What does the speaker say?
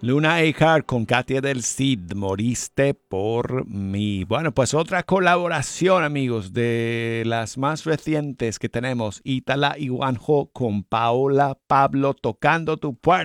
Luna Achar con Katia del Cid, Moriste por mí. Bueno, pues otra colaboración, amigos, de las más recientes que tenemos, Ítala y Juanjo con Paola Pablo, Tocando tu puerta.